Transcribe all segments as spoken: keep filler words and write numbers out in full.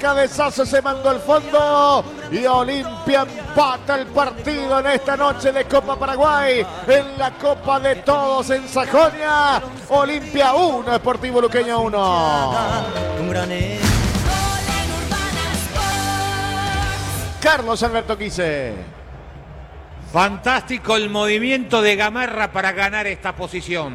cabezazo se mandó al fondo y Olimpia empata el partido en esta noche de Copa Paraguay, en la Copa de Todos en Sajonia. Olimpia uno, Sportivo Luqueño uno. Carlos Alberto Quise. Fantástico el movimiento de Gamarra para ganar esta posición.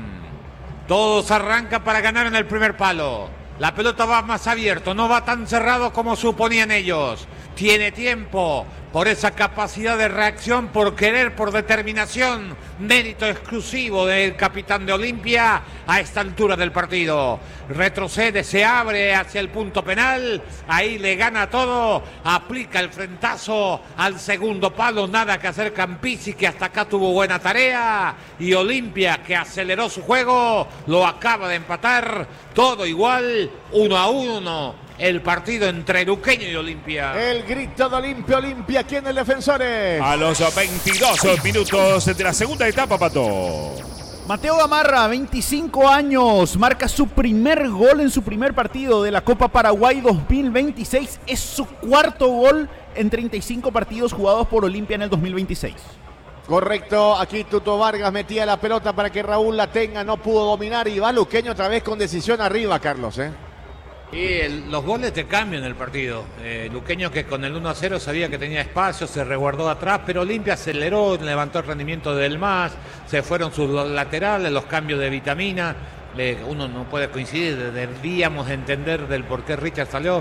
Todos arrancan para ganar en el primer palo. La pelota va más abierto, no va tan cerrado como suponían ellos. Tiene tiempo por esa capacidad de reacción, por querer, por determinación. Mérito exclusivo del capitán de Olimpia a esta altura del partido. Retrocede, se abre hacia el punto penal. Ahí le gana todo. Aplica el frentazo al segundo palo. Nada que hacer Campisi, que hasta acá tuvo buena tarea. Y Olimpia, que aceleró su juego, lo acaba de empatar. Todo igual, uno a uno. El partido entre Luqueño y Olimpia. El grito de Olimpia, Olimpia, ¿quién es el defensores? A los veintidós minutos de la segunda etapa, Pato. Mateo Gamarra, veinticinco años, marca su primer gol en su primer partido de la Copa Paraguay dos mil veintiséis. Es su cuarto gol en treinta y cinco partidos jugados por Olimpia en el dos mil veintiséis. Correcto, aquí Tuto Vargas metía la pelota para que Raúl la tenga, no pudo dominar y va Luqueño otra vez con decisión arriba, Carlos, ¿eh? Y el, los goles te cambian el partido. Eh, Luqueño, que con el uno a cero sabía que tenía espacio, se resguardó atrás, pero Olimpia aceleró, levantó el rendimiento del más, se fueron sus laterales, los cambios de Vitamina. Eh, uno no puede coincidir, debíamos entender del por qué Richard salió,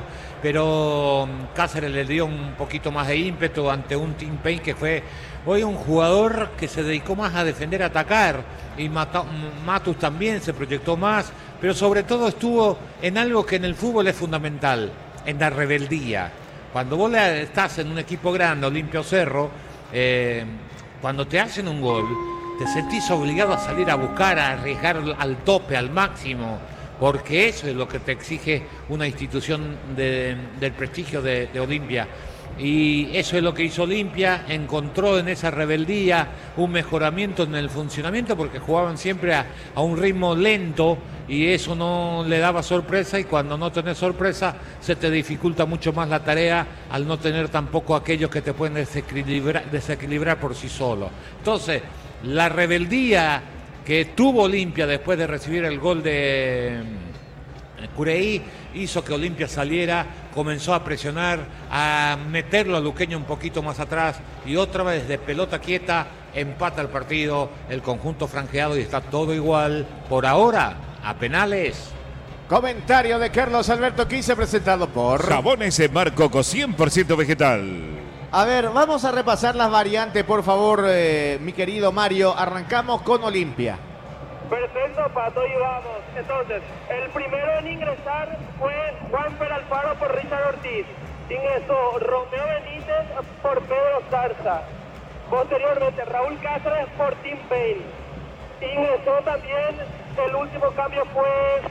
pero Cáceres le dio un poquito más de ímpetu ante un Tim Payne que fue hoy un jugador que se dedicó más a defender, a atacar, y Matus también se proyectó más, pero sobre todo estuvo en algo que en el fútbol es fundamental, en la rebeldía. Cuando vos estás en un equipo grande, Olimpia o Cerro, eh, cuando te hacen un gol, te sentís obligado a salir a buscar, a arriesgar al tope, al máximo, porque eso es lo que te exige una institución de, del prestigio de, de Olimpia. Y eso es lo que hizo Olimpia, encontró en esa rebeldía un mejoramiento en el funcionamiento, porque jugaban siempre a, a un ritmo lento y eso no le daba sorpresa, y cuando no tenés sorpresa se te dificulta mucho más la tarea al no tener tampoco aquellos que te pueden desequilibrar, desequilibrar por sí solo. Entonces, la rebeldía que tuvo Olimpia después de recibir el gol de Cureí hizo que Olimpia saliera, comenzó a presionar, a meterlo a Luqueño un poquito más atrás y otra vez de pelota quieta empata el partido, el conjunto franjeado, y está todo igual por ahora a penales. Comentario de Carlos Alberto Quise, presentado por Jabones Marcoco cien por ciento vegetal. A ver, vamos a repasar las variantes, por favor, eh, mi querido Mario. Arrancamos con Olimpia. Perfecto, Pato, y vamos. Entonces, el primero en ingresar fue Juanfer Alfaro por Richard Ortiz. Ingresó Romeo Benítez por Pedro Zarza. Posteriormente, Raúl Cáceres por Tim Payne. Ingresó también, el último cambio fue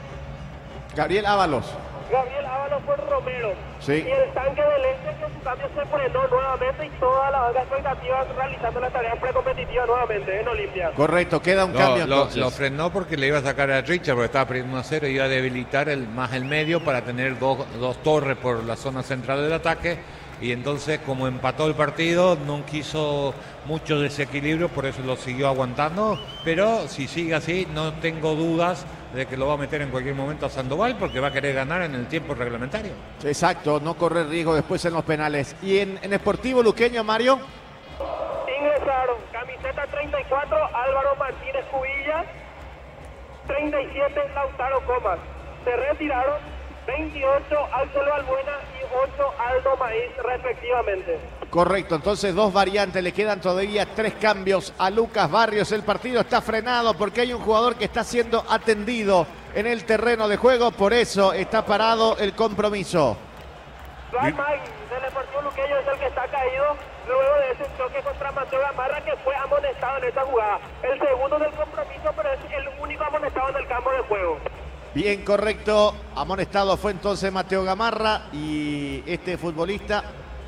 Gabriel Ábalos. Gabriel Ábalos por Romero. Sí. Y el tanque de Lente, que su cambio se frenó nuevamente, y toda la banca expectativa realizando la tarea precompetitiva nuevamente en Olimpia. Correcto, queda un No, cambio lo, entonces. lo frenó porque le iba a sacar a Richard, porque estaba perdiendo uno a cero y iba a debilitar el, más el medio para tener dos, dos torres por la zona central del ataque. Y entonces, como empató el partido, no quiso mucho desequilibrio, por eso lo siguió aguantando. Pero si sigue así, no tengo dudas de que lo va a meter en cualquier momento a Sandoval, porque va a querer ganar en el tiempo reglamentario. Exacto, no correr riesgo después en los penales. Y en, en Sportivo Luqueño, Mario. Ingresaron camiseta treinta y cuatro, Álvaro Martínez Cubilla, treinta y siete, Lautaro Comas. Se retiraron veintiocho, Ángelo Albuena y ocho, Aldo Maíz, respectivamente. Correcto, entonces dos variantes, le quedan todavía tres cambios a Lucas Barrios. El partido está frenado porque hay un jugador que está siendo atendido en el terreno de juego, por eso está parado el compromiso. Juan May, del Deportivo Luqueño, es el que está caído luego de ese choque contra Mateo Gamarra, que fue amonestado en esta jugada. El segundo del compromiso, pero es el único amonestado en el campo de juego. Bien, correcto, amonestado fue entonces Mateo Gamarra, y este futbolista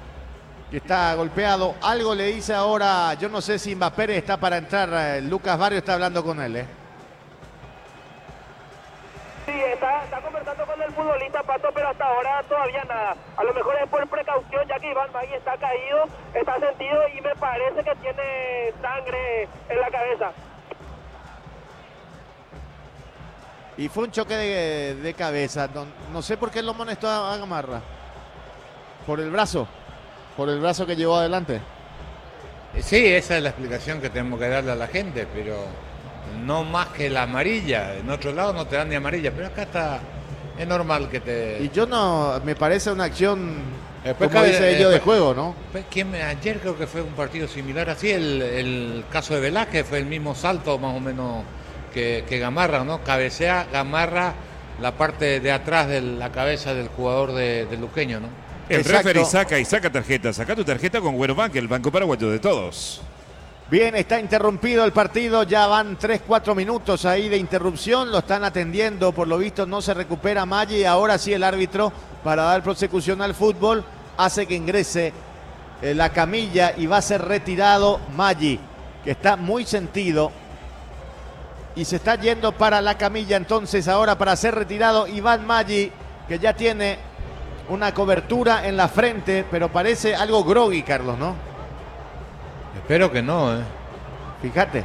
que está golpeado, algo le dice ahora, yo no sé si Mbappé está para entrar, eh, Lucas Barrios está hablando con él, ¿eh? Sí, está, está conversando con el futbolista Pato, pero hasta ahora todavía nada. A lo mejor es por precaución, ya que Iván Magui está caído, está sentido y me parece que tiene sangre en la cabeza. Y fue un choque de, de cabeza. No, no sé por qué lo amonestó a Gamarra. Por el brazo. Por el brazo que llevó adelante. Sí, esa es la explicación que tenemos que darle a la gente, pero no más que la amarilla. En otro lado no te dan ni amarilla, pero acá está, es normal que te... Y yo no, me parece una acción, Después como cabe- dice ellos, de después- juego, ¿no? Pues, ¿quién me- ayer creo que fue un partido similar así, el, el caso de Velázquez fue el mismo salto más o menos que, que Gamarra, ¿no? Cabecea Gamarra la parte de atrás de la cabeza del jugador de, de Luqueño, ¿no? El Exacto. referee saca y saca tarjeta. Saca tu tarjeta con Bueno Bank, el banco paraguayo de todos. Bien, está interrumpido el partido, ya van tres, cuatro minutos ahí de interrupción, lo están atendiendo, por lo visto no se recupera Maggi y ahora sí el árbitro, para dar prosecución al fútbol, hace que ingrese eh, la camilla y va a ser retirado Maggi, que está muy sentido y se está yendo para la camilla entonces ahora para ser retirado Iván Maggi, que ya tiene una cobertura en la frente, pero parece algo groggy, Carlos, ¿no? Espero que no, ¿eh? Fíjate.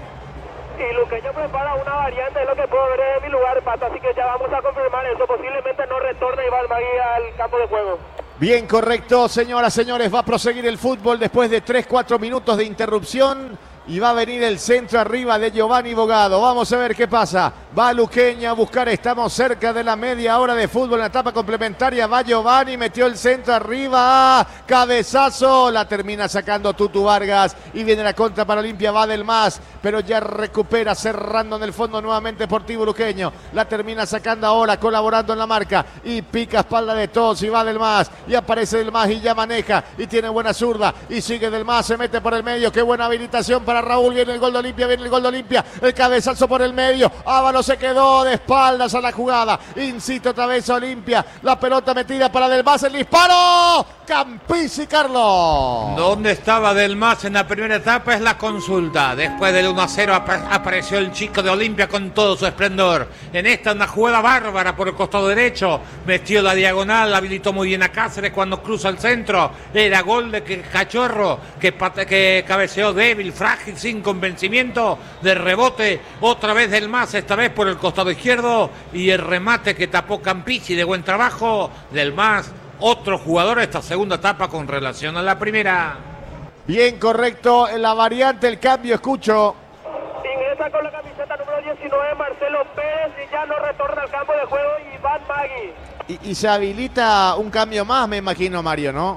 Y Luqueño prepara una variante, es lo que puedo ver en mi lugar, Pato, así que ya vamos a confirmar eso. Posiblemente no retorne Iván Magui al campo de juego. Bien, correcto, señoras, señores, va a proseguir el fútbol después de tres, cuatro minutos de interrupción y va a venir el centro arriba de Giovanni Bogado. Vamos a ver qué pasa. Va Luqueño a buscar, estamos cerca de la media hora de fútbol en la etapa complementaria. Va Giovanni, metió el centro arriba, cabezazo, la termina sacando Tutu Vargas y viene la contra para Olimpia, va del Mas, pero ya recupera cerrando en el fondo nuevamente Sportivo Luqueño. La termina sacando ahora, colaborando en la marca y pica espalda de todos y va del Mas y aparece del Mas y ya maneja y tiene buena zurda y sigue del Mas, se mete por el medio, qué buena habilitación para Raúl, viene el gol de Olimpia, viene el gol de Olimpia, el cabezazo por el medio, Ábalos se quedó de espaldas a la jugada, insiste otra vez Olimpia, la pelota metida para del Mas, el disparo, Campisi, Carlos. ¿Dónde estaba Del Mas en la primera etapa? Es la consulta. Después del uno a cero ap- apareció el chico de Olimpia con todo su esplendor. En esta una jugada bárbara por el costado derecho. Metió la diagonal, habilitó muy bien a Cáceres cuando cruza el centro. Era gol de que Cachorro, que, pate- que cabeceó débil, frágil, sin convencimiento. De rebote, otra vez Del Mas, esta vez por el costado izquierdo. Y el remate que tapó Campisi de buen trabajo. Del Mas, otro jugador esta segunda etapa con relación a la primera. Bien, correcto, en la variante, el cambio, escucho. Ingresa con la camiseta número diecinueve Marcelo Pérez y ya no retorna al campo de juego Iván Magui. Y, y se habilita un cambio más, me imagino, Mario, ¿no?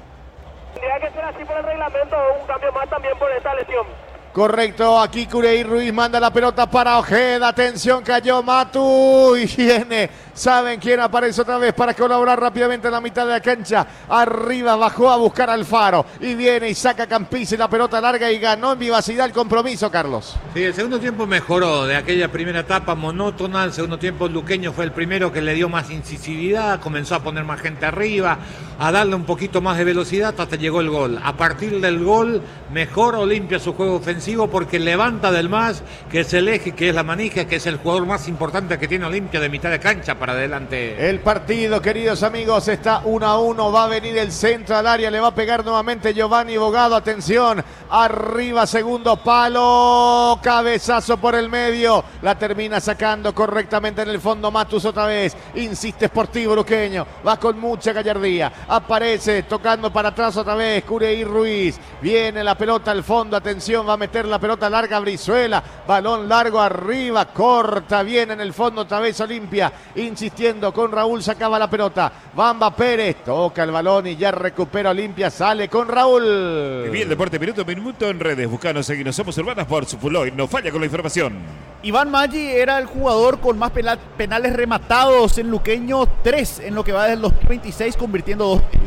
Tendría que ser así por el reglamento o un cambio más también por esta lesión. Correcto, aquí Cureí Ruiz manda la pelota para Ojeda, atención, cayó Matu y viene, ¿saben quién aparece otra vez para colaborar rápidamente en la mitad de la cancha? Arriba, bajó a buscar al Faro y viene y saca Campisi la pelota larga y ganó en vivacidad el compromiso, Carlos. Sí, el segundo tiempo mejoró de aquella primera etapa monótona. El segundo tiempo Luqueño fue el primero que le dio más incisividad, comenzó a poner más gente arriba, a darle un poquito más de velocidad hasta llegó el gol. A partir del gol, mejor Olimpia su juego ofensivo porque levanta Del Mas, que es el eje, que es la manija, que es el jugador más importante que tiene Olimpia de mitad de cancha para adelante. El partido, queridos amigos, está uno a uno, va a venir el centro al área, le va a pegar nuevamente Giovanni Bogado, atención, arriba, segundo palo, cabezazo por el medio, la termina sacando correctamente en el fondo Matus otra vez, insiste Sportivo Luqueño, va con mucha gallardía, aparece tocando para atrás otra vez Cureí Ruiz, viene la pelota al fondo, atención, va a meter la pelota larga Brizuela, balón largo arriba, corta, viene en el fondo otra vez Olimpia, insistiendo con Raúl, sacaba la pelota, Bamba Pérez, toca el balón y ya recupera Olimpia, sale con Raúl. Bien, Deporte Minuto a Minuto en redes. Buscanos, seguinos, somos Urbanas por Supuloy. No falla con la información. Iván Maggi era el jugador con más pela- penales rematados en Luqueño, tres en lo que va del dos mil veintiséis, convirtiendo dos de ellos.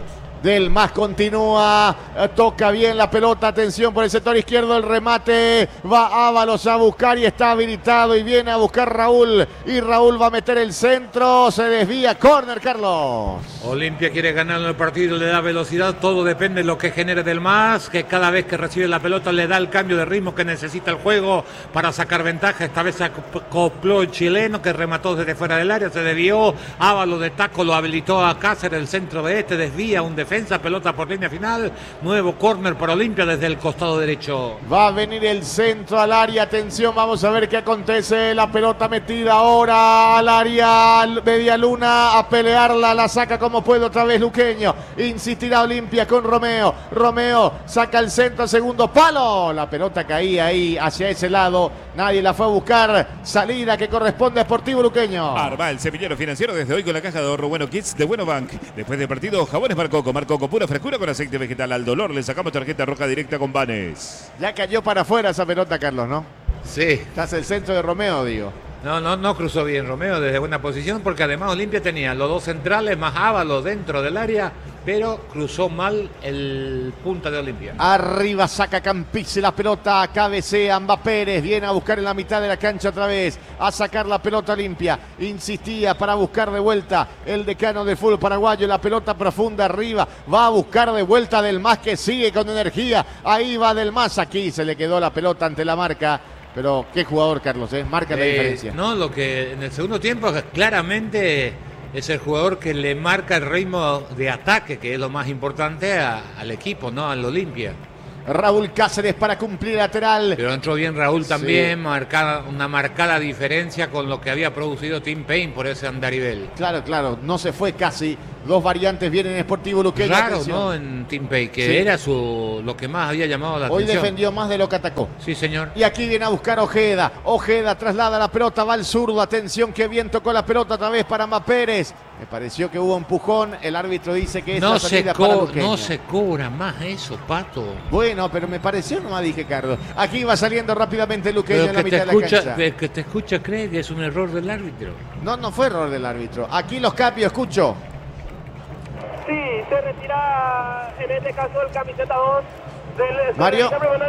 Del Mas continúa, toca bien la pelota, atención por el sector izquierdo, el remate, va Ábalos a buscar y está habilitado y viene a buscar Raúl, y Raúl va a meter el centro, se desvía, córner, Carlos. Olimpia quiere ganar el partido, le da velocidad, todo depende de lo que genere Del Mas, que cada vez que recibe la pelota le da el cambio de ritmo que necesita el juego para sacar ventaja. Esta vez se acopló el chileno que remató desde fuera del área, se desvió, Ábalos de taco lo habilitó a Cáceres, el centro de este, desvía un defensor. Pelota por línea final, nuevo córner para Olimpia desde el costado derecho. Va a venir el centro al área, atención, vamos a ver qué acontece, la pelota metida ahora al área, media luna, a pelearla, la saca como puede otra vez Luqueño, insistirá Olimpia con Romeo, Romeo saca el centro, segundo palo, la pelota caía ahí hacia ese lado, nadie la fue a buscar, salida que corresponde a Sportivo Luqueño. Arma el semillero financiero desde hoy con la caja de ahorro Bueno Kids de Bueno Bank. Después del partido, jabones Marcoco, Marcoco pura frescura con aceite vegetal. Al dolor le sacamos tarjeta roja directa con Banes. Ya cayó para afuera esa pelota, Carlos, ¿no? Sí. Estás el centro de Romeo, digo. No, no, no cruzó bien Romeo desde buena posición, porque además Olimpia tenía los dos centrales más Ábalos dentro del área, pero cruzó mal el punta de Olimpia. Arriba saca Campisi la pelota, cabecea Amba Pérez, viene a buscar en la mitad de la cancha otra vez, a sacar la pelota Olimpia, insistía para buscar de vuelta el decano del fútbol paraguayo, la pelota profunda arriba, va a buscar de vuelta Del Mas que sigue con energía, ahí va Del Mas, aquí se le quedó la pelota ante la marca. Pero qué jugador, Carlos, ¿eh? Marca la eh, diferencia. No, lo que en el segundo tiempo claramente es el jugador que le marca el ritmo de ataque, que es lo más importante a, al equipo, ¿no? Al Olimpia. Raúl Cáceres para cumplir lateral. Pero entró bien Raúl también, sí. marcada, una marcada diferencia con lo que había producido Tim Payne por ese andarivel. Claro, claro, no se fue casi. Dos variantes vienen en Sportivo Luqueño. Raro, atención. ¿no? En Tim Payne, que Sí. era su lo que más había llamado la Hoy atención. defendió más de lo que atacó. Sí, señor. Y aquí viene a buscar Ojeda. Ojeda traslada la pelota, va al zurdo. Atención, que bien tocó la pelota otra vez para Amba Pérez. Me pareció que hubo empujón. El árbitro dice que es No la se, salida para co Luqueño. no se cobra más eso, Pato. Bueno, pero me pareció, nomás dije, Carlos. Aquí va saliendo rápidamente Luqueño Pero en la que te, mitad de la escucha, cancha. el que te escucha cree que es un error del árbitro. No, no fue error del árbitro. Aquí los cambios, escucho. Sí, se retira en este caso el camiseta dos del Mario.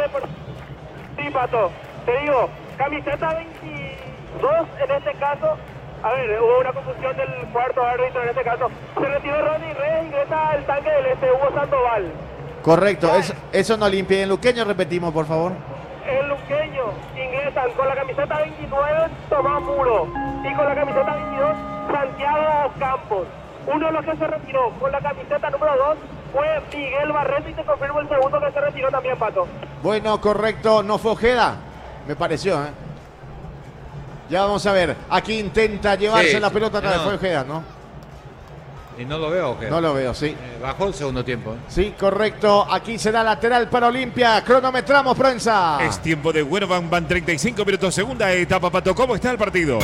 Sí, Pato, te digo, camiseta veintidós en este caso. A ver, hubo una confusión del cuarto árbitro en este caso. Se retiró Ronnie Reyes, ingresa al tanque del este Hugo Sandoval. Correcto, eso, eso no limpia. En Luqueño repetimos, por favor. El luqueño ingresan con la camiseta veintinueve Tomás Muro y con la camiseta veintidós Santiago Campos. Uno de los que se retiró con la camiseta número dos fue Miguel Barreto y te confirmo el segundo que se retiró también, Pato. Bueno, correcto, no fue Ojeda. Me pareció, ¿eh? Ya vamos a ver. Aquí intenta llevarse Sí, la pelota otra vez. no. Fue Ojeda, ¿no? Y no lo veo, ¿o qué? No lo veo, sí. Eh, bajó el segundo tiempo. ¿eh? Sí, correcto. Aquí será lateral para Olimpia. Cronometramos, prensa. Es tiempo de Bueno Bank, van treinta y cinco minutos, segunda etapa, Pato. ¿Cómo está el partido?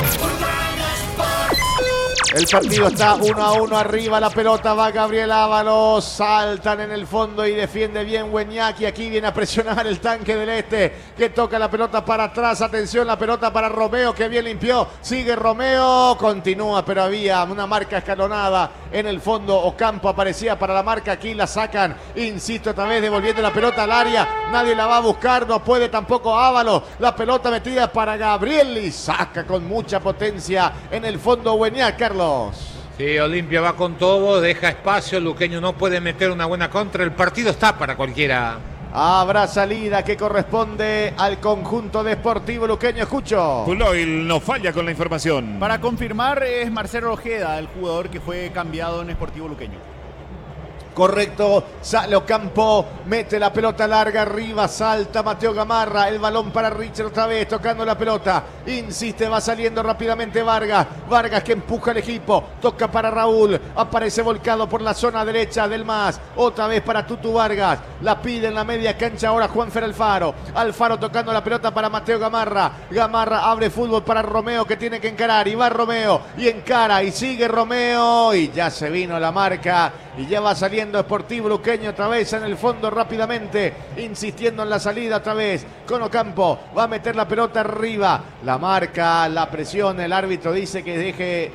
El partido está uno a uno arriba, la pelota va Gabriel Ábalos, saltan en el fondo y defiende bien Weñaki, aquí viene a presionar el tanque del este, que toca la pelota para atrás, atención, la pelota para Romeo, que bien limpió, sigue Romeo, continúa, pero había una marca escalonada en el fondo, Ocampo aparecía para la marca, aquí la sacan, insisto otra vez, devolviendo la pelota al área, nadie la va a buscar, no puede tampoco Ábalos, la pelota metida para Gabriel y saca con mucha potencia en el fondo Weñaki, Carlos. Sí, Olimpia va con todo, deja espacio, Luqueño no puede meter una buena contra, el partido está para cualquiera. Habrá salida que corresponde al conjunto de Sportivo Luqueño, escucho. Puloil no falla con la información. Para confirmar, es Marcelo Ojeda, el jugador que fue cambiado en Sportivo Luqueño. Correcto, sale Ocampo, mete la pelota larga arriba, salta Mateo Gamarra, el balón para Richard otra vez, tocando la pelota, insiste, va saliendo rápidamente Vargas, Vargas que empuja al equipo, toca para Raúl, aparece volcado por la zona derecha del Mas, otra vez para Tutu Vargas, la pide en la media cancha ahora Juanfer Alfaro, Alfaro tocando la pelota para Mateo Gamarra, Gamarra abre fútbol para Romeo que tiene que encarar, y va Romeo, y encara, y sigue Romeo, y ya se vino la marca, y ya va saliendo Sportivo Luqueño otra vez en el fondo rápidamente, insistiendo en la salida otra vez con Ocampo, va a meter la pelota arriba, la marca, la presión, el árbitro dice que deje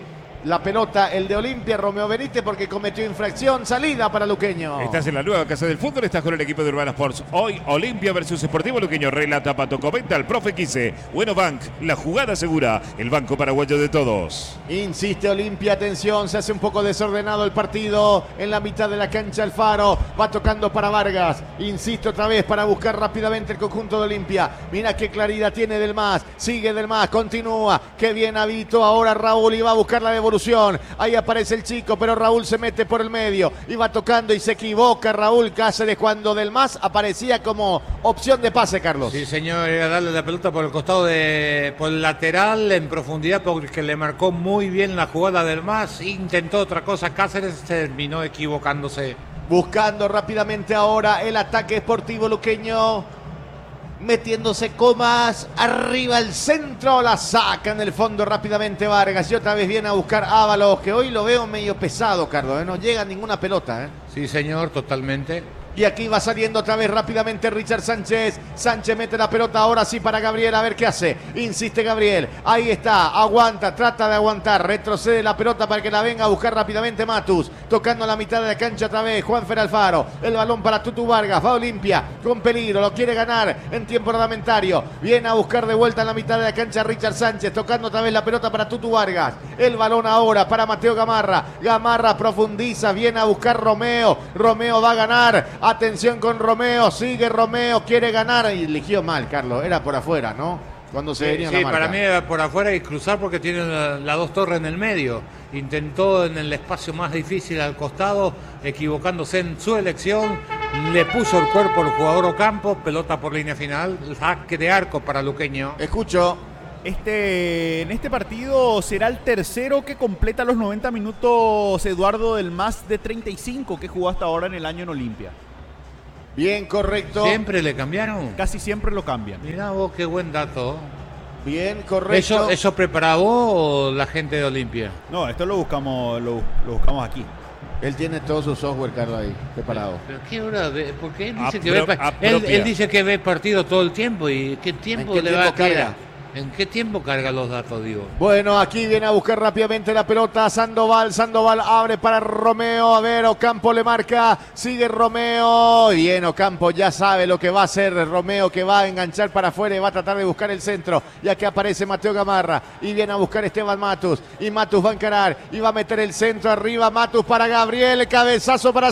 la pelota el de Olimpia, Romeo Benítez, porque cometió infracción. Salida para Luqueño. Estás en la nueva casa del fútbol, estás con el equipo de Urbana Sports. Hoy Olimpia versus Sportivo Luqueño. Relata Pato, comenta el profe Quise. Bueno Bank, la jugada segura, el banco paraguayo de todos. Insiste Olimpia, atención, se hace un poco desordenado el partido en la mitad de la cancha. Alfaro va tocando para Vargas. Insiste otra vez para buscar rápidamente el conjunto de Olimpia. Mira qué claridad tiene Del Mas. Sigue Del Mas, continúa. Qué bien Avito. Ahora Raúl y va a buscar la devolución. Ahí aparece el chico, pero Raúl se mete por el medio y va tocando y se equivoca Raúl Cáceres cuando Del Mas aparecía como opción de pase, Carlos. Sí, señor, era darle la pelota por el costado de por el lateral en profundidad porque le marcó muy bien la jugada Del Mas. Intentó otra cosa, Cáceres terminó equivocándose. Buscando rápidamente ahora el ataque Sportivo Luqueño. Metiéndose Comas, arriba el centro, la saca en el fondo rápidamente Vargas y otra vez viene a buscar Ábalos, que hoy lo veo medio pesado, Carlos, ¿eh? No llega ninguna pelota. ¿eh? Sí, señor, totalmente. Y aquí va saliendo otra vez rápidamente Richard Sánchez. Sánchez mete la pelota ahora sí para Gabriel. A ver qué hace. Insiste Gabriel. Ahí está. Aguanta. Trata de aguantar. Retrocede la pelota para que la venga a buscar rápidamente Matus. Tocando la mitad de la cancha otra vez. Juanfer Alfaro. El balón para Tutu Vargas. Va Olimpia. Con peligro. Lo quiere ganar en tiempo reglamentario. Viene a buscar de vuelta en la mitad de la cancha Richard Sánchez. Tocando otra vez la pelota para Tutu Vargas. El balón ahora para Mateo Gamarra. Gamarra profundiza. Viene a buscar Romeo. Romeo va a ganar. Atención con Romeo, sigue Romeo, quiere ganar y eligió mal, Carlos, era por afuera, ¿no? Cuando se venía sí, la marca. Para mí era por afuera y cruzar porque tiene las la dos torres en el medio. Intentó en el espacio más difícil al costado, equivocándose en su elección, le puso el cuerpo al jugador Ocampo, pelota por línea final, saque de arco para Luqueño. Escucho. Este, en este partido será el tercero que completa los noventa minutos Eduardo Del Mas de treinta y cinco que jugó hasta ahora en el año en Olimpia. Bien, correcto. ¿Siempre le cambiaron? Casi siempre lo cambian. Mirá vos, qué buen dato. Bien, correcto. ¿Eso, eso preparaba vos o la gente de Olimpia? No, esto lo buscamos, lo, lo buscamos aquí. Él tiene todo su software, Carlos, ahí, preparado. ¿Pero qué hora ve? Porque él dice, Apro- que ve, pa- él, apropia. él dice que ve partido todo el tiempo. ¿Y qué tiempo ¿En qué le tiempo va a quedar? carga? ¿En qué tiempo carga los datos, digo? Bueno, aquí viene a buscar rápidamente la pelota Sandoval, Sandoval abre para Romeo, a ver, Ocampo le marca, sigue Romeo, bien, Ocampo ya sabe lo que va a hacer Romeo, que va a enganchar para afuera y va a tratar de buscar el centro, ya que aparece Mateo Gamarra y viene a buscar Esteban Matus, y Matus va a encarar y va a meter el centro arriba, Matus para Gabriel, cabezazo para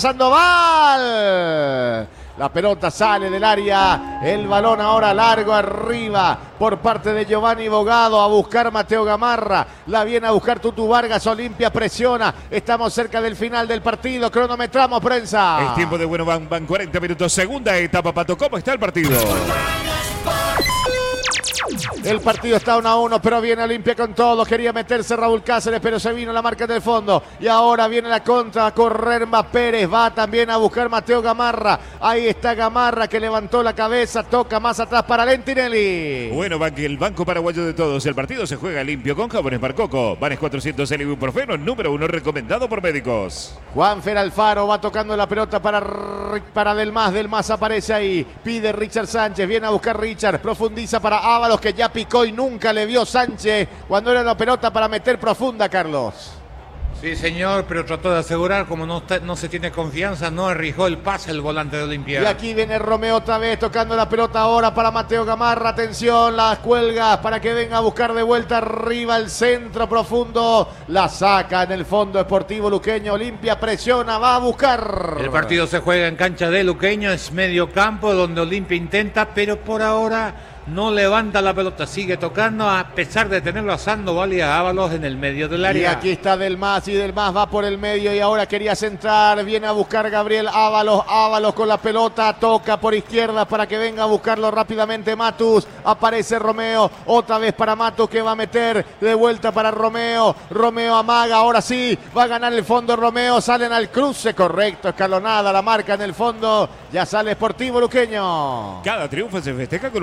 Sandoval. La pelota sale del área, el balón ahora largo arriba por parte de Giovanni Bogado a buscar Mateo Gamarra, la viene a buscar Tutu Vargas, Olimpia presiona, estamos cerca del final del partido, cronometramos prensa. Es tiempo de Bueno Van, van cuarenta minutos, segunda etapa, Pato, ¿cómo está el partido? El partido está uno a uno, pero viene Olimpia con todo. Quería meterse Raúl Cáceres, pero se vino la marca del fondo. Y ahora viene la contra a correr Más Pérez. Va también a buscar Mateo Gamarra. Ahí está Gamarra que levantó la cabeza. Toca más atrás para Lentinelli. Bueno, Bank, el banco paraguayo de todos. El partido se juega limpio con jabones Marcoco. Vanes cuatrocientos L ibuprofeno, número uno recomendado por médicos. Juanfer Alfaro va tocando la pelota para, para Del Mas. Del Mas aparece ahí. Pide Richard Sánchez. Viene a buscar Richard. Profundiza para Ábalos, que ya picó y nunca le vio Sánchez cuando era la pelota para meter profunda, Carlos. Sí, señor, pero trató de asegurar, como no, está, no se tiene confianza, no arriesgó el pase el volante de Olimpia. Y aquí viene Romeo otra vez tocando la pelota ahora para Mateo Gamarra. Atención, las cuelgas para que venga a buscar de vuelta arriba el centro profundo. La saca en el fondo Sportivo Luqueño. Olimpia presiona, va a buscar. El partido se juega en cancha de Luqueño, es medio campo donde Olimpia intenta, pero por ahora no levanta la pelota, sigue tocando a pesar de tenerlo a Sandoval y a Ábalos en el medio del área. Y aquí está Del Mas y Del Mas va por el medio y ahora quería centrar, viene a buscar Gabriel Ábalos, Ábalos con la pelota, toca por izquierda para que venga a buscarlo rápidamente Matus, aparece Romeo, otra vez para Matus que va a meter de vuelta para Romeo, Romeo amaga, ahora sí, va a ganar el fondo Romeo, salen al cruce, correcto, escalonada la marca en el fondo, ya sale Sportivo Luqueño. Cada triunfo se festeja con una Pilsen bien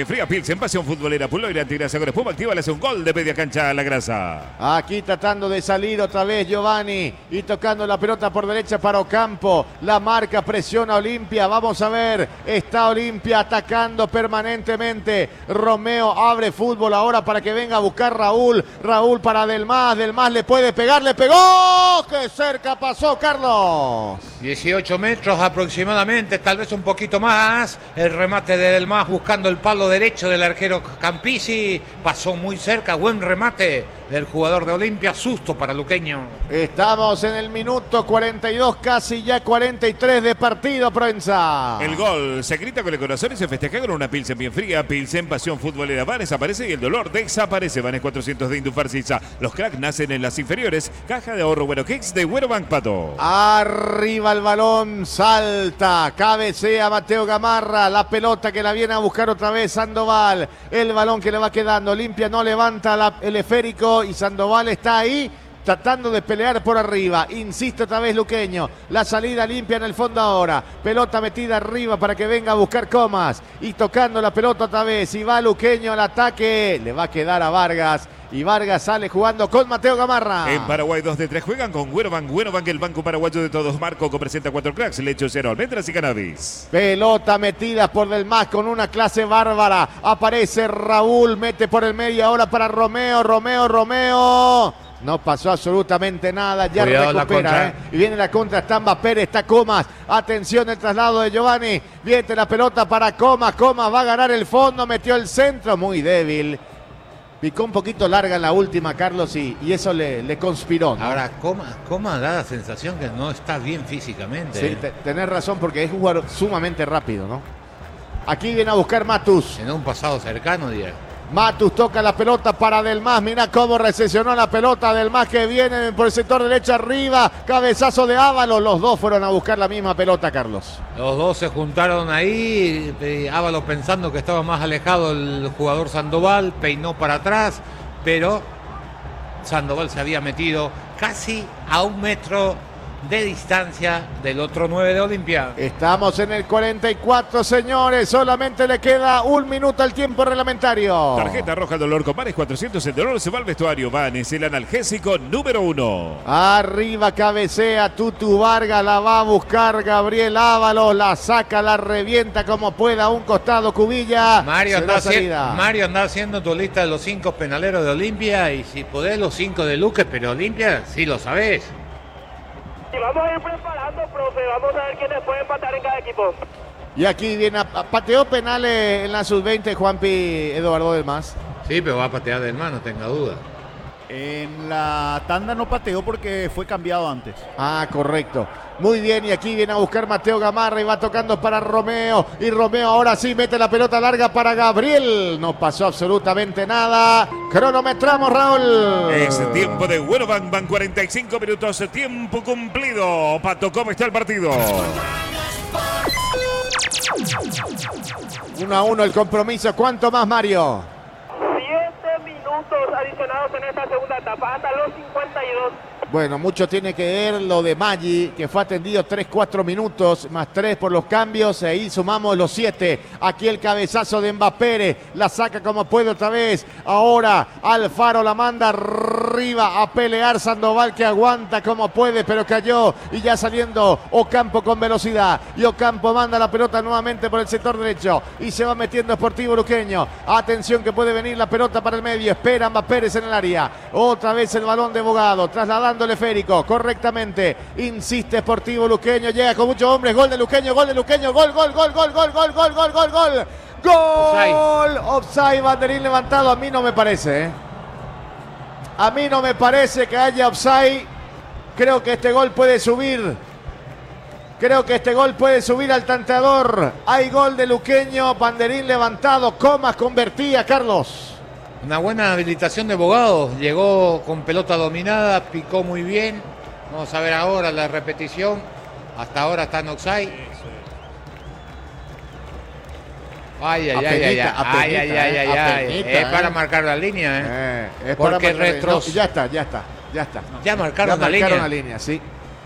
bien fría. Pilsen, pasión futbolera. Puloira, antigrasa con espuma activa. Le hace un gol de media cancha a la grasa. Aquí tratando de salir otra vez Giovanni y tocando la pelota por derecha para Ocampo. La marca, presiona Olimpia. Vamos a ver. Está Olimpia atacando permanentemente. Romeo abre fútbol ahora para que venga a buscar Raúl. Raúl para Delmas. Delmas le puede pegar. Le pegó. ¡Qué cerca pasó, Carlos! dieciocho metros aproximadamente, tal vez un poquito más. El remate de Delmas buscando el palo derecho del arquero Campisi. Pasó muy cerca, buen remate del jugador de Olimpia. Susto para Luqueño. Estamos en el minuto cuarenta y dos, casi ya cuarenta y tres de partido, Proenza. El gol se grita con el corazón y se festeja con una Pilsen bien fría. Pilsen, pasión futbolera. Vanes aparece y el dolor desaparece. Vanes cuatrocientos de Indufarcisa. Los cracks nacen en las inferiores. Caja de ahorro Bueno Kicks de Güero Bank Pato. Arriba el balón, salta, cabecea Mateo Gamarra, la pelota que la viene a buscar otra vez Sandoval, el balón que le va quedando, Olimpia no levanta la, el esférico y Sandoval está ahí tratando de pelear por arriba, insiste otra vez Luqueño, la salida limpia en el fondo ahora, pelota metida arriba para que venga a buscar Comas y tocando la pelota otra vez y va Luqueño al ataque, le va a quedar a Vargas. Y Vargas sale jugando con Mateo Gamarra. En Paraguay dos de tres juegan con Güero Bank. Güero Bank, el banco paraguayo de todos. Marco presenta cuatro cracks, leche, cero, almendras y cannabis. Pelota metida por Delmas con una clase bárbara. Aparece Raúl, mete por el medio ahora para Romeo, Romeo, Romeo. No pasó absolutamente nada, ya Cuidado, recupera, ¿eh? Y viene la contra, está Mbappé, está Comas. Atención el traslado de Giovanni. Viene la pelota para Comas. Comas va a ganar el fondo, metió el centro, muy débil. Picó un poquito larga en la última, Carlos, y, y eso le, le conspiró, ¿no? Ahora, Coma, Coma da la sensación que no está bien físicamente. Sí, te, tenés razón, porque es un jugador sumamente rápido, ¿no? Aquí viene a buscar Matus. En un pasado cercano, diría. Matus toca la pelota para Delmas. Mira cómo recesionó la pelota Delmas que viene por el sector derecho arriba. Cabezazo de Ábalos. Los dos fueron a buscar la misma pelota, Carlos. Los dos se juntaron ahí. eh, Ábalos pensando que estaba más alejado el jugador Sandoval. Peinó para atrás. Pero Sandoval se había metido casi a un metro de distancia del otro nueve de Olimpia. Estamos en el cuarenta y cuatro, señores. Solamente le queda un minuto al tiempo reglamentario. Tarjeta roja, dolor con Vanes cuatrocientos. El dolor se va al vestuario. Vanes, el analgésico número uno. Arriba cabecea Tutu Vargas. La va a buscar Gabriel Ábalos. La saca, la revienta como pueda. A un costado Cubilla. Mario Será anda, haci- salida. Mario anda haciendo tu lista de los cinco penaleros de Olimpia. Y si podés, los cinco de Luque, pero Olimpia sí lo sabés. Y vamos a ir preparando, profe. Vamos a ver quiénes pueden empatar en cada equipo. Y aquí viene, a, a- pateó penales en la sub veinte Juanpi Eduardo Delmas. Sí, pero va a patear del mano, tenga duda. En la tanda no pateó porque fue cambiado antes. Ah, correcto. Muy bien, y aquí viene a buscar Mateo Gamarra y va tocando para Romeo. Y Romeo ahora sí mete la pelota larga para Gabriel. No pasó absolutamente nada. Cronometramos, Raúl. Es tiempo de Güero Bank. Van cuarenta y cinco minutos. Tiempo cumplido. Pato, ¿cómo está el partido? Uno a uno el compromiso. ¿Cuánto más, Mario? Siete minutos adicionados en esta segunda etapa, hasta los cincuenta y dos. Bueno, mucho tiene que ver lo de Maggi, que fue atendido tres cuatro minutos, más tres por los cambios, e ahí sumamos los siete. Aquí el cabezazo de Mbappé, la saca como puede otra vez. Ahora Alfaro la manda arriba a pelear Sandoval, que aguanta como puede, pero cayó. Y ya saliendo Ocampo con velocidad. Y Ocampo manda la pelota nuevamente por el sector derecho. Y se va metiendo Sportivo Luqueño. Atención que puede venir la pelota para el medio. Espera Mbappé en el área. Otra vez el balón de Bogado, trasladando el esférico correctamente, insiste Sportivo Luqueño, llega con muchos hombres, gol de Luqueño, gol de Luqueño, gol, gol, gol, gol, gol, gol, gol, gol, gol, gol, gol, offside, banderín levantado. A mí no me parece, ¿eh? A mí no me parece que haya offside. Creo que este gol puede subir. Creo que este gol puede subir al tanteador. Hay gol de Luqueño, banderín levantado, Comas convertía, Carlos. Una buena habilitación de Bogado. Llegó con pelota dominada, picó muy bien. Vamos a ver ahora la repetición. Hasta ahora está en offside. Ay, ay, ay, ay, ay, ay, ay, ay, ay, ay. Es para marcar la línea, ¿eh? Eh, es Porque para marcar- retros- no, ya está, ya está, ya está. Ya marcaron Ya la marcaron línea. la línea, sí.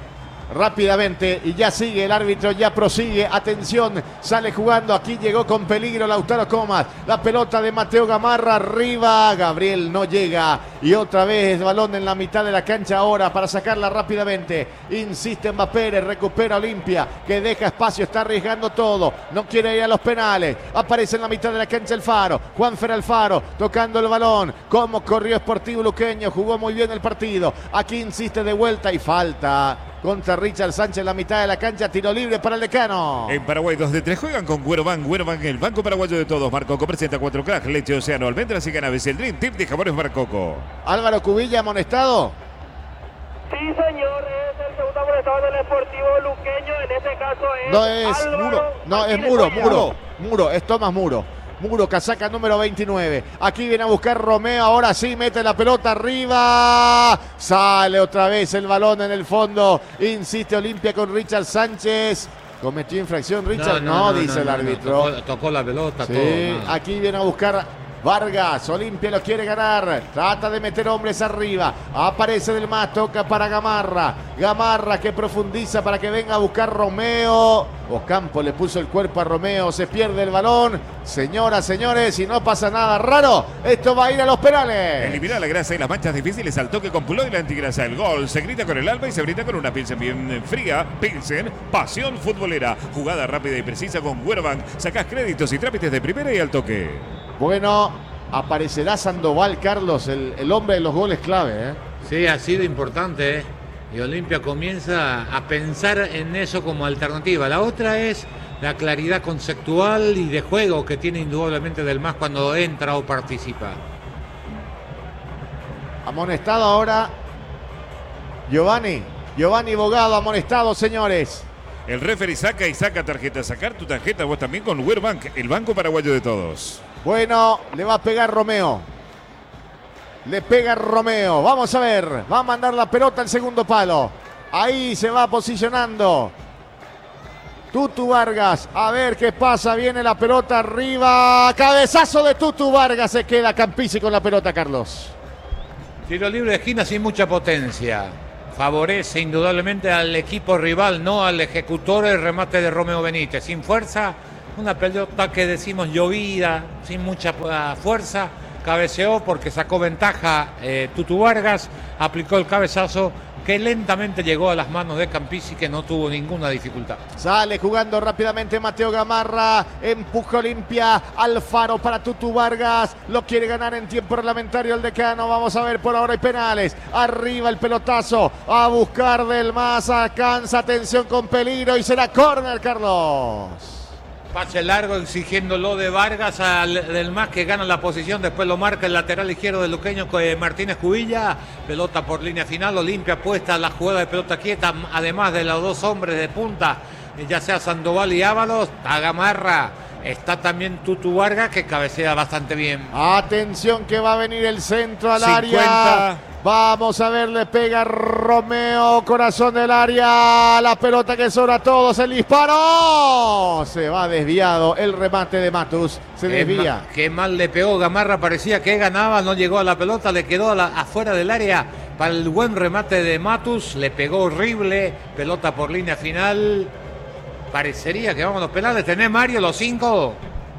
rápidamente y ya sigue el árbitro, ya prosigue, atención, sale jugando, aquí llegó con peligro Lautaro Comas, la pelota de Mateo Gamarra, arriba, Gabriel no llega y otra vez balón en la mitad de la cancha ahora para sacarla rápidamente, insiste Mbappé, recupera Olimpia, que deja espacio, está arriesgando todo, no quiere ir a los penales, aparece en la mitad de la cancha el Faro, Juanfer Alfaro, tocando el balón, como corrió Sportivo Luqueño, jugó muy bien el partido, aquí insiste de vuelta y falta contra Richard Sánchez en la mitad de la cancha, tiro libre para el Decano. En Paraguay dos de tres juegan con Güero Bank. Güero Bank, el banco paraguayo de todos. Marcoco presenta cuatro cracks, leche, océano, almendras y cannabis. El Dream Team de jamones Marcoco. Álvaro Cubilla, amonestado. Sí, señor, es el segundo amonestado del Sportivo Luqueño, en este caso es No es Álvaro Muro, no es Martínez Muro, Moya. Muro, Muro, es Tomás Muro. Muro, casaca número veintinueve. Aquí viene a buscar Romeo. Ahora sí, mete la pelota arriba. Sale otra vez el balón en el fondo. Insiste Olimpia con Richard Sánchez. ¿Cometió infracción Richard? No, dice no, el no, árbitro. Tocó, tocó la pelota, Sí, todo. no. aquí viene a buscar Vargas. Olimpia lo quiere ganar. Trata de meter hombres arriba. Aparece del más. Toca para Gamarra. Gamarra que profundiza para que venga a buscar Romeo. Ocampo le puso el cuerpo a Romeo. Se pierde el balón. Señoras, señores, y no pasa nada raro. Esto va a ir a los penales. Elimina la grasa y las manchas difíciles al toque con Puló y la antigrasa. El gol se grita con el alma y se brinda con una Pilsen bien fría. Pilsen, pasión futbolera. Jugada rápida y precisa con Güero Bank. Sacás créditos y trámites de primera y al toque. Bueno, aparecerá Sandoval, Carlos, el, el hombre de los goles clave, ¿eh? Sí, ha sido importante, ¿eh? Y Olimpia comienza a pensar en eso como alternativa. La otra es la claridad conceptual y de juego que tiene indudablemente Del Mas cuando entra o participa. Amonestado ahora Giovanni. Giovanni Bogado, amonestado, señores. El referee saca y saca tarjeta. Sacar tu tarjeta vos también con Güero Bank, el banco paraguayo de todos. Bueno, le va a pegar Romeo. Le pega Romeo. Vamos a ver. Va a mandar la pelota al segundo palo. Ahí se va posicionando Tutu Vargas. A ver qué pasa. Viene la pelota arriba. Cabezazo de Tutu Vargas. Se queda Campisi con la pelota, Carlos. Tiro libre de esquina sin mucha potencia. Favorece indudablemente al equipo rival, no al ejecutor, el remate de Romeo Benítez. Sin fuerza, una pelota que decimos llovida, sin mucha fuerza. Cabeceó porque sacó ventaja eh, Tutu Vargas, aplicó el cabezazo que lentamente llegó a las manos de Campisi, que no tuvo ninguna dificultad. Sale jugando rápidamente Mateo Gamarra, empuja Olimpia, Alfaro para Tutu Vargas, lo quiere ganar en tiempo reglamentario el Decano, vamos a ver, por ahora hay penales, arriba el pelotazo, a buscar Del Mas, alcanza, atención con peligro y será córner, Carlos. Pase largo exigiéndolo de Vargas al Del Mas, que gana la posición, después lo marca el lateral izquierdo del luqueño Martínez Cubilla, pelota por línea final, Olimpia puesta a la jugada de pelota quieta, además de los dos hombres de punta, ya sea Sandoval y Ábalos, a Gamarra, está también Tutu Vargas que cabecea bastante bien. Atención que va a venir el centro al cincuenta. área. Vamos a ver, le pega Romeo, corazón del área, la pelota que sobra a todos, el disparo, se va desviado, el remate de Matus, se Qué desvía. ma- Qué mal le pegó Gamarra, parecía que ganaba, no llegó a la pelota, le quedó a la- afuera del área para el buen remate de Matus, le pegó horrible, pelota por línea final, parecería que vamos a los penales. ¿Tenés, Mario, los cinco?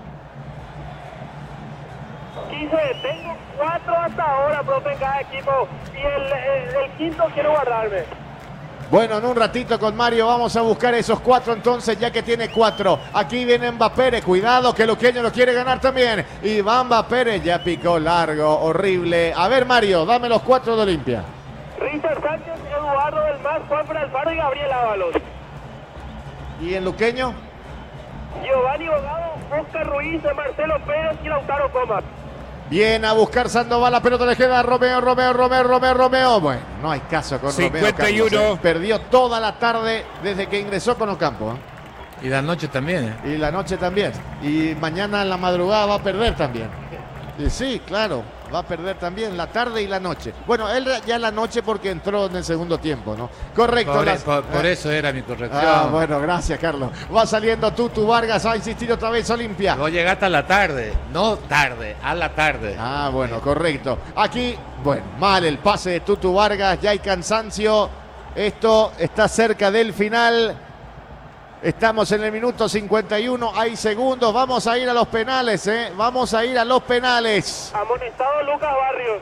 quince, tengo cuatro hasta ahora, profe, en cada equipo. Y el, el, el quinto quiero guardarme. Bueno, en un ratito con Mario vamos a buscar esos cuatro entonces, ya que tiene cuatro. Aquí viene Mbappé, cuidado que Luqueño lo quiere ganar también. Iván Mbappé ya picó largo, horrible. A ver, Mario, dame los cuatro de Olimpia. Richard Sánchez, Eduardo Del Mas, Juanfer Alfaro y Gabriel Ábalos. ¿Y en Luqueño? Giovanni Bogado, Oscar Ruiz, Marcelo Pérez y Lautaro Comas. Viene a buscar Sandoval, la pelota le queda a Romeo, Romeo, Romeo, Romeo, Romeo. Bueno, no hay caso con cincuenta y uno. Romeo, Carlos, ¿eh? Perdió toda la tarde desde que ingresó con Ocampo, ¿eh? Y la noche también, ¿eh? Y la noche también. Y mañana en la madrugada va a perder también. Y sí, claro, va a perder también la tarde y la noche. Bueno, él ya la noche porque entró en el segundo tiempo, ¿no? Correcto. Por, las- por- por eh, eso era mi corrección. Ah, bueno, gracias, Carlos. Va saliendo Tutu Vargas, va a insistir otra vez Olimpia. Vos llegaste a la tarde, no tarde, a la tarde. Ah, bueno, correcto. Aquí, bueno, mal el pase de Tutu Vargas, ya hay cansancio Esto está cerca del final. Estamos en el minuto cincuenta y uno. Hay segundos. Vamos a ir a los penales, ¿eh? Vamos a ir a los penales. Amonestado Lucas Barrios.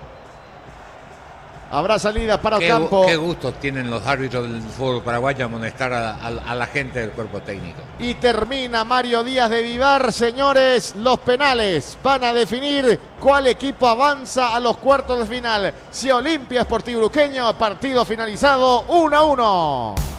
Habrá salidas para Qué, Ocampo. qué gusto tienen los árbitros del fútbol paraguayo amonestar a, a, a la gente del cuerpo técnico. Y termina Mario Díaz de Vivar, señores. Los penales van a definir cuál equipo avanza a los cuartos de final. Si Olimpia Sportivo Luqueño, partido finalizado uno a uno.